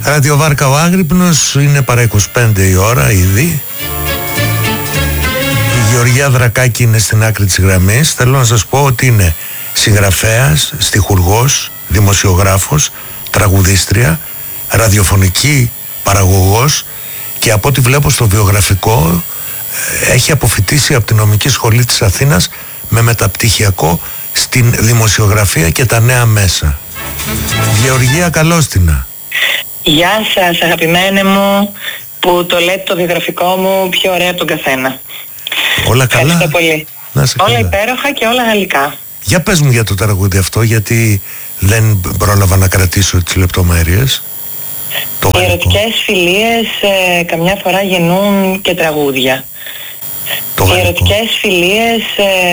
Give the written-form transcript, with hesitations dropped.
Ραδιοβάρκα ο Άγρυπνος, είναι παρά 25 η ώρα ήδη. Η Γεωργία Δρακάκη είναι στην άκρη της γραμμής. Θέλω να σας πω ότι είναι συγγραφέας, στιχουργός, δημοσιογράφος, τραγουδίστρια, ραδιοφωνική παραγωγός και από ό,τι βλέπω στο βιογραφικό έχει αποφοιτήσει από την Νομική Σχολή της Αθήνας με μεταπτυχιακό στην δημοσιογραφία και τα νέα μέσα. Γεωργία, καλώς την. Γεια σας αγαπημένε μου, που το λέτε το βιογραφικό μου πιο ωραίο από τον καθένα. Όλα καλά. Ευχαριστώ πολύ. Όλα υπέροχα και όλα γαλλικά. Για πες μου για το τραγούδι αυτό, γιατί δεν πρόλαβα να κρατήσω τις λεπτομέρειες. Οι ερωτικές φιλίες καμιά φορά γεννούν και τραγούδια. Οι ερωτικές φιλίες